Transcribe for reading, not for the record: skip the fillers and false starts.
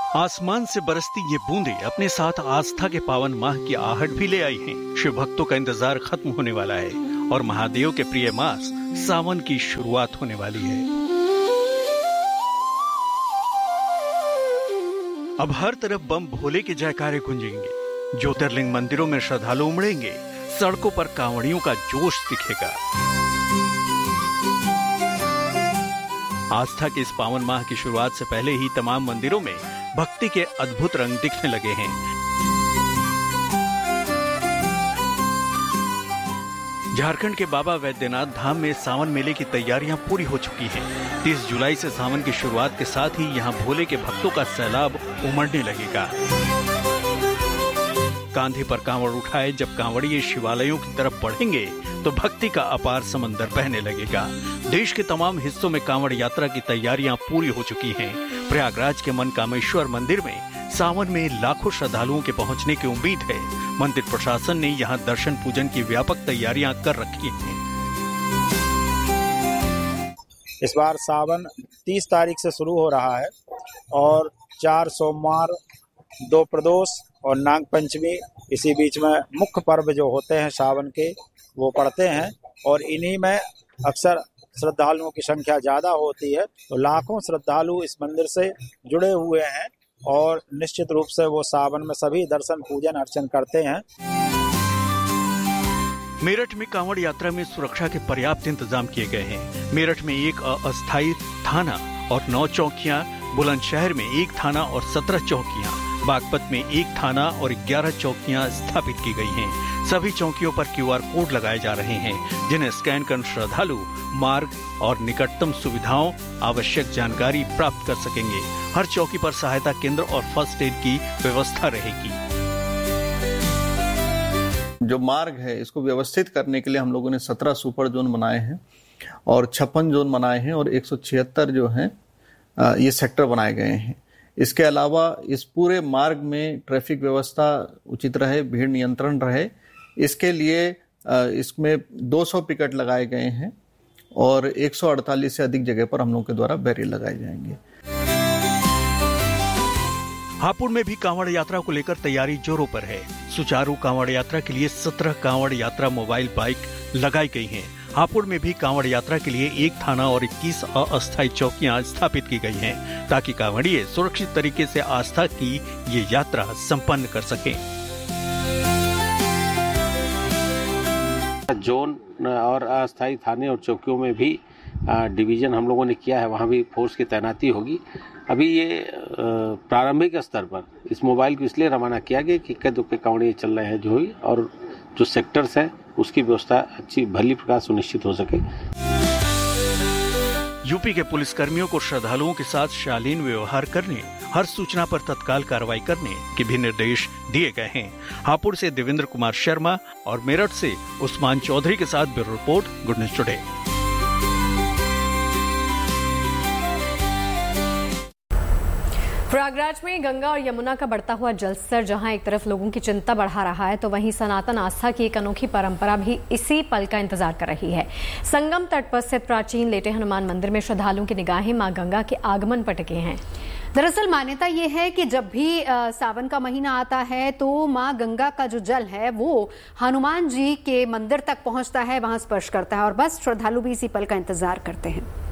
आसमान से बरसती ये बूंदे अपने साथ आस्था के पावन माह की आहट भी ले आई हैं। शिव भक्तों का इंतजार खत्म होने वाला है और महादेव के प्रिय मास सावन की शुरुआत होने वाली है। अब हर तरफ बम भोले के जयकारे गूंजेंगे, ज्योतिर्लिंग मंदिरों में श्रद्धालु उमड़ेंगे, सड़कों पर कांवड़ियों का जोश दिखेगा। आस्था के इस पावन माह की शुरुआत से पहले ही तमाम मंदिरों में भक्ति के अद्भुत रंग दिखने लगे हैं। झारखंड के बाबा वैद्यनाथ धाम में सावन मेले की तैयारियां पूरी हो चुकी हैं। 30 जुलाई से सावन की शुरुआत के साथ ही यहां भोले के भक्तों का सैलाब उमड़ने लगेगा। कांधे पर कांवड़ उठाए जब कांवड़िए शिवालयों की तरफ बढ़ेंगे तो भक्ति का अपार समंदर बहने लगेगा। देश के तमाम हिस्सों में कांवड़ यात्रा की तैयारियां पूरी हो चुकी हैं। प्रयागराज के मनकामेश्वर मंदिर में सावन में लाखों श्रद्धालुओं के पहुंचने की उम्मीद है। मंदिर प्रशासन ने यहां दर्शन पूजन की व्यापक तैयारियां कर रखी हैं। इस बार सावन 30 तारीख से शुरू हो रहा है और 4 सोमवार, 2 प्रदोष और नाग पंचमी, इसी बीच में मुख्य पर्व जो होते हैं सावन के वो पड़ते हैं और इन्हीं में अक्सर श्रद्धालुओं की संख्या ज्यादा होती है। तो लाखों श्रद्धालु इस मंदिर से जुड़े हुए हैं और निश्चित रूप से वो सावन में सभी दर्शन पूजन अर्चन करते हैं। मेरठ में कांवड़ यात्रा में सुरक्षा के पर्याप्त इंतजाम किए गए हैं। मेरठ में एक अस्थायी थाना और 9 चौकियां, बुलंदशहर में 1 थाना और 17 चौकियां, बागपत में 1 थाना और 11 चौकियां स्थापित की गई हैं। सभी चौकियों पर QR कोड लगाए जा रहे हैं, जिन्हें स्कैन कर श्रद्धालु मार्ग और निकटतम सुविधाओं, आवश्यक जानकारी प्राप्त कर सकेंगे। हर चौकी पर सहायता केंद्र और फर्स्ट एड की व्यवस्था रहेगी। जो मार्ग है इसको व्यवस्थित करने के लिए हम लोगों ने 17 सुपर जोन बनाए हैं और 56 जोन बनाए हैं और 176 जो हैं ये सेक्टर बनाए गए हैं। इसके अलावा इस पूरे मार्ग में ट्रैफिक व्यवस्था उचित रहे, भीड़ नियंत्रण रहे, इसके लिए इसमें 200 पिकेट लगाए गए हैं और 148 से अधिक जगह पर हम लोगों के द्वारा बैरियर लगाए जाएंगे। हापुड़ में भी कांवड़ यात्रा को लेकर तैयारी जोरों पर है। सुचारू कांवड़ यात्रा के लिए 17 कांवड़ यात्रा मोबाइल बाइक लगाई गई हैं। हापुड़ में भी कांवड़ यात्रा के लिए 1 थाना और 21 अस्थायी चौकियां स्थापित की गई हैं, ताकि कांवड़िए सुरक्षित तरीके से आस्था की ये यात्रा संपन्न कर सकें। जोन और अस्थायी थाने और चौकियों में भी डिवीजन हम लोगों ने किया है, वहाँ भी फोर्स की तैनाती होगी। अभी ये प्रारंभिक स्तर पर इस मोबाइल को इसलिए रवाना किया गया कि इक्के दुक्के कांवड़िए चल रहे हैं जो ही, और जो सेक्टर्स हैं उसकी व्यवस्था अच्छी भली प्रकार सुनिश्चित हो सके। यूपी के पुलिसकर्मियों को श्रद्धालुओं के साथ शालीन व्यवहार करने, हर सूचना पर तत्काल कार्रवाई करने के भी निर्देश दिए गए हैं। हापुड़ से देवेंद्र कुमार शर्मा और मेरठ से उस्मान चौधरी के साथ bureau report, good news today. Prayagraj में गंगा और यमुना का बढ़ता हुआ जलस्तर जहां एक तरफ लोगों की चिंता बढ़ा रहा है, तो वहीं सनातन आस्था की एक अनोखी परंपरा भी इसी पल का इंतजार कर रही है। संगम तट पर स्थित प्राचीन लेटे हनुमान मंदिर में श्रद्धालुओं की निगाहें मां गंगा के आगमन पर टिके हैं। दरअसल मान्यता ये है कि जब भी सावन का महीना आता है तो मां गंगा का जो जल है वो हनुमान जी के मंदिर तक पहुंचता है, वहां स्पर्श करता है और बस श्रद्धालु भी इसी पल का इंतजार करते हैं।